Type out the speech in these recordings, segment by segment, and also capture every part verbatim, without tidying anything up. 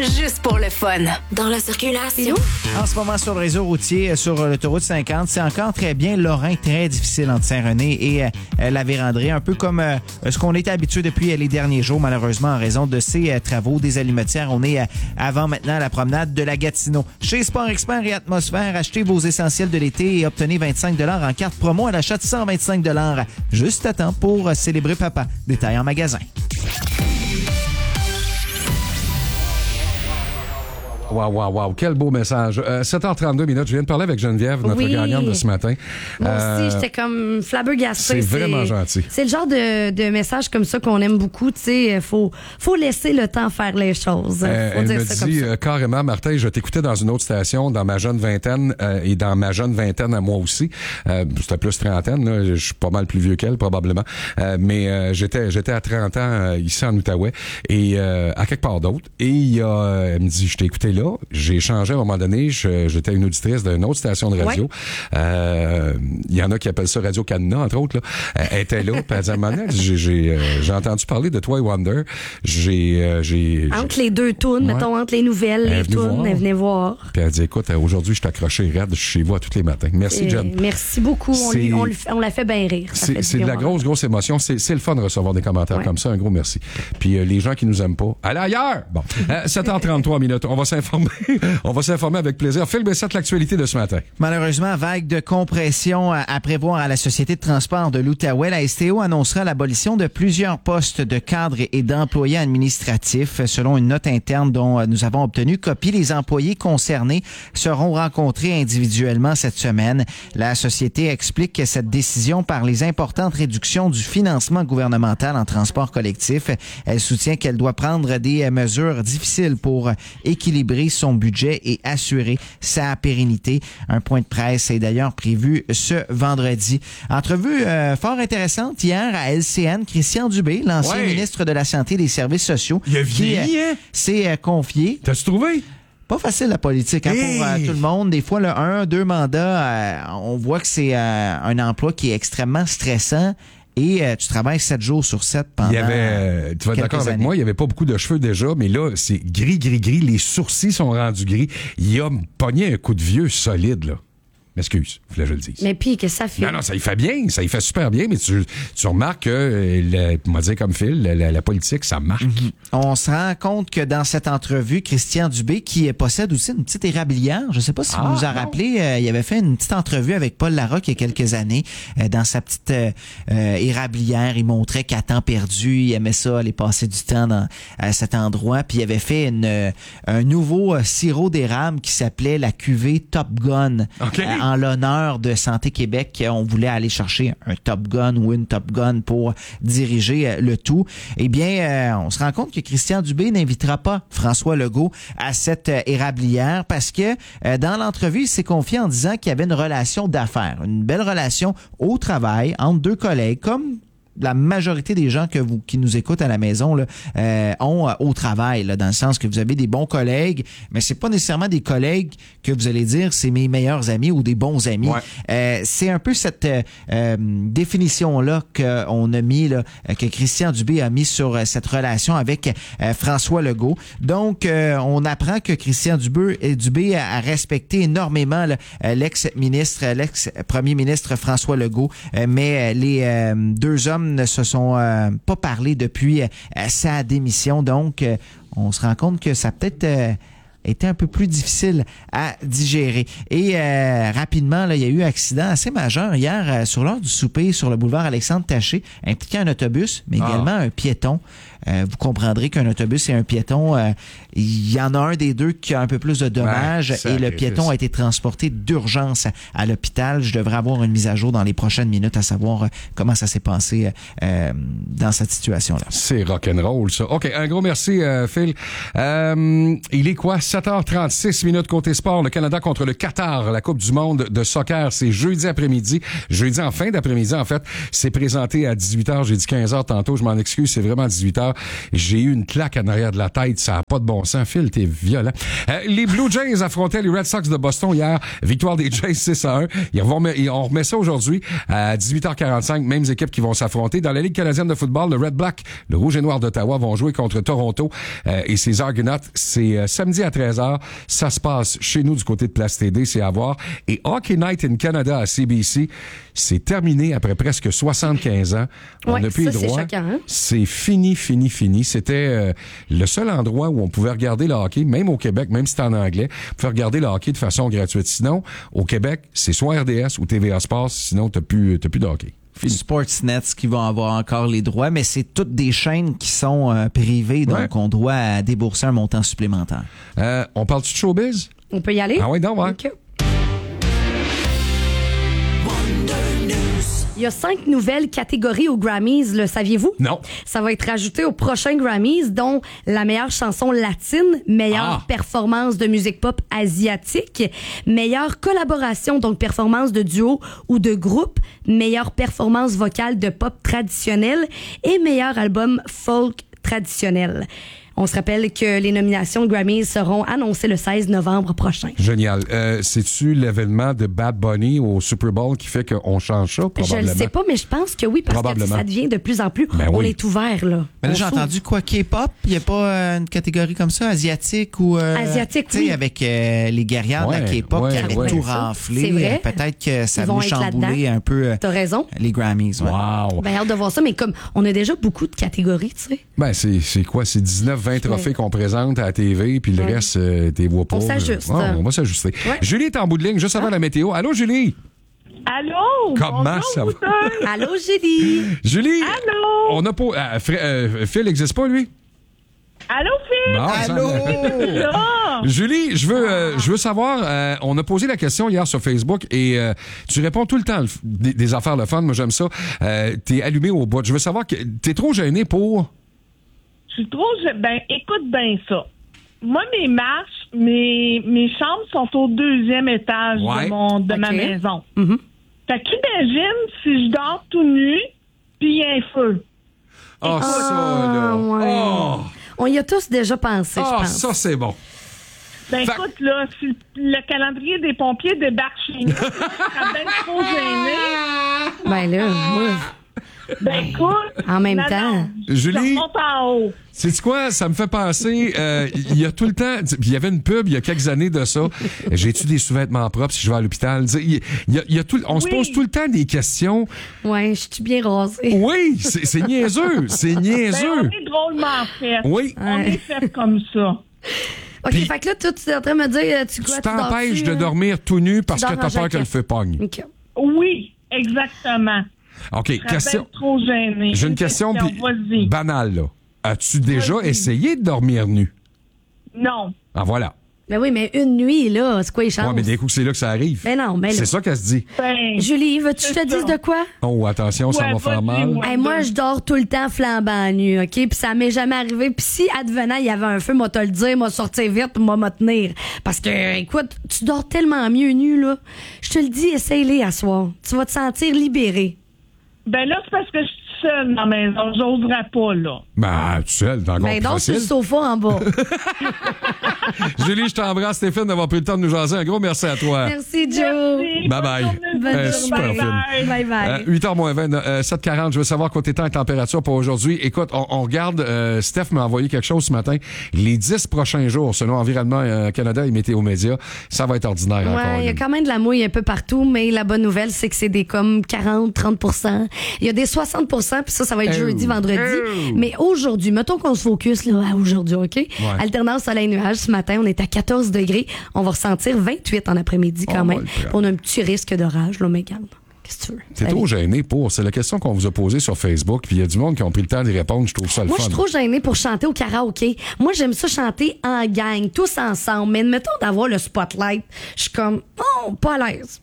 juste pour le fun. Dans la circulation. En ce moment, sur le réseau routier, sur l'autoroute cinquante, c'est encore très bien Lorrain, très difficile entre Saint-René et euh, la Vérandrée, un peu comme euh, ce qu'on était habitué depuis les derniers jours, malheureusement, en raison de ces euh, travaux des allumetières. On est euh, avant maintenant la promenade de la Gatineau. Chez Sport Expert et Atmosphère, achetez vos essentiels de l'été et obtenez vingt-cinq dollars en carte promo à l'achat de cent vingt-cinq dollars. Juste à temps pour euh, célébrer papa. Détail en magasin. Wow, wow, wow. Quel beau message. Euh, sept heures trente-deux minutes. Je viens de parler avec Geneviève, notre oui. gagnante de ce matin. Moi euh, aussi, j'étais comme flabbergastée. C'est vraiment gentil. C'est le genre de, de message comme ça qu'on aime beaucoup. Tu sais, faut, faut laisser le temps faire les choses. Euh, faut elle dire me ça dit comme ça. euh, carrément, Martin, je t'écoutais dans une autre station, dans ma jeune vingtaine euh, et dans ma jeune vingtaine à moi aussi. Euh, c'était plus trentaine. Là. Je suis pas mal plus vieux qu'elle, probablement. Euh, mais euh, j'étais j'étais à trente ans euh, ici en Outaouais et euh, à quelque part d'autre. Et il y a, elle me dit, je t'ai écouté là. J'ai changé à un moment donné. Je, j'étais une auditrice d'une autre station de radio. Il ouais. euh, y en a qui appellent ça Radio Canada, entre autres. Là. Elle était là. Puis elle dit, à un moment donné, j'ai, j'ai, euh, j'ai entendu parler de toi et Wonder. J'ai, euh, j'ai, entre les deux tunes, ouais. mettons, entre les nouvelles, elle les tunes, elle venait voir. Puis elle dit, écoute, aujourd'hui, je suis accroché raide. Je suis chez vous à tous les matins. Merci, Jen. Merci beaucoup. On, lui, on, lui, on l'a fait bien rire. C'est, c'est de la grosse, grosse émotion. C'est, c'est le fun de recevoir des commentaires ouais. comme ça. Un gros merci. Puis euh, les gens qui nous aiment pas, allez ailleurs! Bon. Euh, sept heures trente-trois minutes. On va s'informer. On va s'informer avec plaisir. Phil Bessette, l'actualité de ce matin. Malheureusement, vague de compression à, à prévoir à la Société de transport de l'Outaouais. La S T O annoncera l'abolition de plusieurs postes de cadres et d'employés administratifs. Selon une note interne dont nous avons obtenu copie, les employés concernés seront rencontrés individuellement cette semaine. La Société explique que cette décision par les importantes réductions du financement gouvernemental en transport collectif. Elle soutient qu'elle doit prendre des mesures difficiles pour équilibrer son budget et assurer sa pérennité. Un point de presse est d'ailleurs prévu ce vendredi. Entrevue euh, fort intéressante hier à L C N. Christian Dubé, l'ancien ouais. ministre de la Santé et des Services sociaux, il a vieilli, qui hein? s'est euh, confié. T'as-tu trouvé? Pas facile la politique hein, hey. pour euh, tout le monde. Des fois, le un, deux mandats, euh, on voit que c'est euh, un emploi qui est extrêmement stressant. Et euh, tu travailles sept jours sur sept pendant il y avait, euh, tu vas être d'accord avec années. moi, il n'y avait pas beaucoup de cheveux déjà, mais là, c'est gris, gris, gris. Les sourcils sont rendus gris. Il a pogné un coup de vieux solide, là. M'excuse, il fallait que je le dise. Mais puis, qu'est-ce que ça fait? Non, non, ça y fait bien, ça y fait super bien, mais tu, tu remarques que, on va dire comme Phil, la, la, la politique, ça marque. Mm-hmm. On se rend compte que dans cette entrevue, Christian Dubé, qui possède aussi une petite érablière, je ne sais pas si ah, vous vous en rappelez, euh, il avait fait une petite entrevue avec Paul Larocque il y a quelques années. Euh, dans sa petite euh, euh, érablière, il montrait qu'à temps perdu, il aimait ça, aller passer du temps dans, à cet endroit. Puis il avait fait une, euh, un nouveau euh, sirop d'érable qui s'appelait la cuvée Top Gun. OK. Euh, en l'honneur de Santé Québec, on voulait aller chercher un Top Gun ou une Top Gun pour diriger le tout. Eh bien, euh, on se rend compte que Christian Dubé n'invitera pas François Legault à cette euh, érablière parce que euh, dans l'entrevue, il s'est confié en disant qu'il y avait une relation d'affaires, une belle relation au travail entre deux collègues, comme la majorité des gens que vous qui nous écoutent à la maison là, euh, ont euh, au travail, là, dans le sens que vous avez des bons collègues, mais c'est pas nécessairement des collègues que vous allez dire c'est mes meilleurs amis ou des bons amis. Ouais. Euh, c'est un peu cette euh, définition-là qu'on a mis, là, que Christian Dubé a mis sur euh, cette relation avec euh, François Legault. Donc, euh, on apprend que Christian Dubé, Dubé a, a respecté énormément là, l'ex-ministre, l'ex-premier ministre François Legault, euh, mais les euh, deux hommes ne se sont euh, pas parlé depuis euh, sa démission. Donc, euh, on se rend compte que ça peut-être euh, été un peu plus difficile à digérer. Et euh, rapidement, là, il y a eu un accident assez majeur hier euh, sur l'heure du souper sur le boulevard Alexandre Taché, impliquant un autobus, mais ah. également un piéton. Euh, vous comprendrez qu'un autobus et un piéton, euh, il y en a un des deux qui a un peu plus de dommages ouais, et le piéton a été transporté d'urgence à, à l'hôpital. Je devrais avoir une mise à jour dans les prochaines minutes à savoir euh, comment ça s'est passé euh, dans cette situation-là. C'est rock'n'roll, ça. OK, un gros merci, euh, Phil. Euh, il est quoi? sept heures trente-six minutes côté sport. Le Canada contre le Qatar. La Coupe du monde de soccer, c'est jeudi après-midi. Jeudi en fin d'après-midi, en fait. C'est présenté à dix-huit heures. J'ai dit quinze heures tantôt. Je m'en excuse. C'est vraiment dix-huit heures. J'ai eu une claque en arrière de la tête. Ça n'a pas de bon sens. Phil, t'es violent. Euh, les Blue Jays affrontaient les Red Sox de Boston hier. Victoire des Jays six à un. Ils remet, on remet ça aujourd'hui à dix-huit heures quarante-cinq. Mêmes équipes qui vont s'affronter. Dans la Ligue canadienne de football, le Red Black, le Rouge et Noir d'Ottawa vont jouer contre Toronto euh, et ses Argonauts. C'est euh, samedi à treize heures. Ça se passe chez nous du côté de Place T D, c'est à voir. Et Hockey Night in Canada à C B C, c'est terminé après presque soixante-quinze ans. On ouais, n'a plus ça, les droits. C'est choquant, hein? C'est fini, fini, fini. C'était euh, le seul endroit où on pouvait regarder le hockey, même au Québec, même si c'était en anglais, on pouvait regarder le hockey de façon gratuite. Sinon, au Québec, c'est soit R D S ou T V A Sports, sinon t'as plus, t'as plus de hockey. Fini. Sportsnet qui vont avoir encore les droits, mais c'est toutes des chaînes qui sont euh, privées, donc ouais. on doit débourser un montant supplémentaire. Euh, on parle-tu de showbiz? On peut y aller? Ah oui, donc, ouais. Okay. Il y a cinq nouvelles catégories aux Grammys, le saviez-vous? Non. Ça va être ajouté au prochain Grammys, dont la meilleure chanson latine, meilleure ah. performance de musique pop asiatique, meilleure collaboration, donc performance de duo ou de groupe, meilleure performance vocale de pop traditionnelle et meilleur album folk traditionnel. On se rappelle que les nominations Grammys seront annoncées le seize novembre prochain. Génial. Euh, c'est-tu l'événement de Bad Bunny au Super Bowl qui fait qu'on change ça, probablement? Je ne sais pas, mais je pense que oui, parce que ça devient de plus en plus... Ben on oui. est ouvert, là. Mais là, On j'ai s'ouvre. entendu quoi, K-pop? Il n'y a pas euh, une catégorie comme ça, asiatique ou... Euh, Asiatique, tu sais, oui. avec euh, les guerrières ouais, de la K-pop ouais, qui avaient ouais. tout C'est renflé. vrai. Euh, Peut-être que ça Ils vont va être chambouler là-dedans. un peu euh, T'as raison. les Grammys. Ouais. Wow. Ben, hâte de voir ça, mais comme on a déjà beaucoup de catégories, tu sais. Ben, c'est, c'est quoi? C'est dix-neuf vingt trophées Ouais. qu'on présente à la T V, puis le Ouais. reste, euh, t'es vois pas. On s'ajuste. Ouais, on va s'ajuster. Ouais. Julie est en bout de ligne, juste avant la météo. Allô, Julie? Allô? Comment Bonjour, ça va? vous deux. Allô, Julie? Julie? Allô? On a pas. Euh, Fr- euh, Phil n'existe pas, lui? Allô, Phil? Bon, Allô? ça- Ah! Julie, je veux, euh, je veux savoir, euh, on a posé la question hier sur Facebook et euh, tu réponds tout le temps le f- des, des affaires le fun, moi j'aime ça. Euh, t'es allumé au bout. Je veux savoir, que t'es trop gêné pour... Je suis trop... Ben, écoute bien ça. Moi, mes marches, mes, mes chambres sont au deuxième étage Ouais. de, mon, de ma Ok. maison. Mhm. Fait qu'imagine si je dors tout nu, puis il y a un feu. Ah, ça, là. Ah, ouais. Oh, On y a tous déjà pensé, je Ah, pense. ça, c'est bon. Ben, Fait- écoute, là, si le calendrier des pompiers débarque chez nous, je serais bien trop gênée. Ben là, moi, Ben, écoute... En même non, temps. non, Julie? Je remonte en haut. C'est quoi? Ça me fait penser, euh, il y a tout le temps, il y avait une pub il y a quelques années de ça. J'ai-tu des sous-vêtements propres si je vais à l'hôpital? Il y a, il y a tout, on se Oui. pose tout le temps des questions. ouais, je suis bien rasée. Oui, c'est, c'est niaiseux. C'est Ben, niaiseux. on est drôlement fait. Oui. On est fait comme ça. OK, Puis- fait que là, toi, tu es en train de me dire, euh, tu quoi, Tu tu dors-tu, t'empêches de euh? dormir tout nu parce Tu que dors t'as en peur que le jaquette. feu pogne. OK. Oui, exactement. OK, Je serais question. bien trop gênée. J'ai une question, puis Vas-y. banale, là. As-tu déjà Vas-y. essayé de dormir nu? Non. Ah, voilà. Ben oui, mais une nuit, là, c'est quoi les chances? Ouais, mais des coups, c'est là que ça arrive. Ben non, ben là. C'est ça qu'elle se dit. Ben, Julie, veux-tu que je te C'est dise ça. de quoi? Oh, attention, ça Ouais, va faire vas-y, mal. ouais. Hey, moi, je dors tout le temps flambant nu, OK? Puis ça m'est jamais arrivé. Puis si, advenant, il y avait un feu, moi, te le dire, moi, sortir vite, moi, me tenir. Parce que, écoute, tu dors tellement mieux nu, là. Je te le dis, essaye-les à soir. Tu vas te sentir libéré. ben là, c'est parce que je suis seule dans la maison. J'oserais pas, là. Ben, tu sais, t'es encore Ben, plus donc, sur facile. le sofa en bas. Julie, je t'embrasse, Stéphane, d'avoir pris le temps de nous jaser. Un gros merci à toi. Merci, Joe. Merci. Bye bye. Bonne journée. Bonne Euh, journée. super film. Bye. Bye bye. Euh, huit heures moins vingt, euh, sept quarante, je veux savoir quoi tes temps et température pour aujourd'hui. Écoute, on, on regarde, euh, Steph m'a envoyé quelque chose ce matin. Les dix prochains jours, selon Environnement euh, Canada et Météo Média, ça va être ordinaire encore. Ouais, il y a une. quand même de la mouille un peu partout, mais la bonne nouvelle, c'est que c'est des comme quarante, trente pour cent. Il y a des soixante pour cent, puis ça, ça va être Oh. jeudi, vendredi. Oh. Mais aujourd'hui, mettons qu'on se focus là, à aujourd'hui, OK? Alternance soleil-nuage. Ce matin, on est à quatorze degrés. On va ressentir vingt-huit en après-midi quand Oh même. my God. On a un petit risque d'orage, là, mais garde. Qu'est-ce que tu veux? T'es Ça trop va. gêné pour. C'est la question qu'on vous a posée sur Facebook, puis il y a du monde qui ont pris le temps d'y répondre. Je trouve ça le Moi, je fun. suis trop gênée pour chanter au karaoké. Moi, j'aime ça chanter en gang, tous ensemble. Mais mettons d'avoir le spotlight. Je suis comme, oh, pas à l'aise.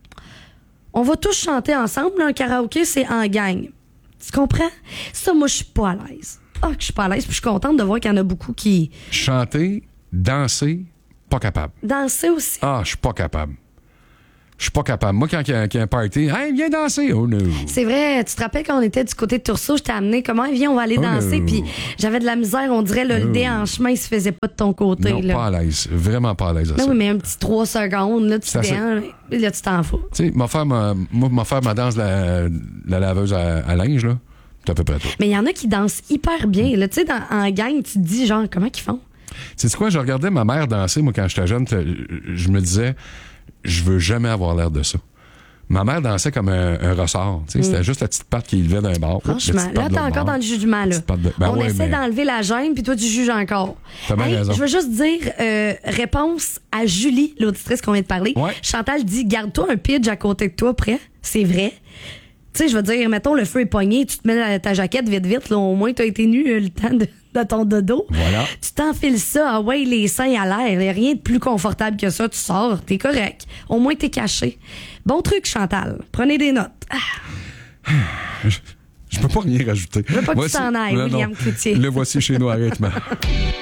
On va tous chanter ensemble. Un karaoké, c'est en gang. Tu comprends? Ça, moi, je suis pas à l'aise. Ah, que je suis pas à l'aise. Puis je suis contente de voir qu'il y en a beaucoup qui... Chanter, danser Pas capable. Danser aussi. Ah, je suis pas capable. Je suis pas capable. Moi, quand il y, a, y a un party, hey, viens danser. Oh no. C'est vrai, tu te rappelles quand on était du côté de Tursault, je t'ai amené, comment, viens, on va aller Oh danser, no. puis j'avais de la misère, on dirait, là, le Oh. déhanchement, il se faisait pas de ton côté. Non, là. pas à l'aise. Vraiment pas à l'aise à Ben ça. oui, mais un petit trois secondes, là, tu Ça, c'est- déhanches, là, tu t'en fous. Tu sais, m'a faire ma, moi, m'a faire ma danse de la, la laveuse à, à linge, là. C'est à peu près tout. Mais il y en a qui dansent hyper bien, là, tu sais, dans- en gang, tu te dis, genre, comment qu'ils font? Tu sais quoi, je regardais ma mère danser, moi, quand j'étais jeune, je me disais, je veux jamais avoir l'air de ça. Ma mère dansait comme un, un ressort. Tu sais, C'était juste la petite patte qui levait d'un bord. Franchement, là, t'es encore dans le jugement, là. Petite patte de- Ben on ouais, essaie mais- d'enlever la gêne, puis toi, tu juges encore. T'as bien raison. Je veux juste dire, euh, réponse à Julie, l'auditrice qu'on vient de parler. Ouais. Chantal dit, garde-toi un pitch à côté de toi, prêt. C'est vrai. Tu sais, je veux dire, mettons, le feu est pogné, tu te mets la- ta jaquette vite, vite, là, au moins, t'as été nu euh, le temps de, de ton dodo. Voilà. Tu t'enfiles ça, ah ouais, les seins à l'air. Il n'y a rien de plus confortable que ça. Tu sors, t'es correct. Au moins, t'es caché. Bon truc, Chantal. Prenez des notes. Ah, Je, je peux pas rien rajouter. je veux pas que Voici- tu t'en ailles, Non, non. William Cloutier. Le voici chez nous à rythme.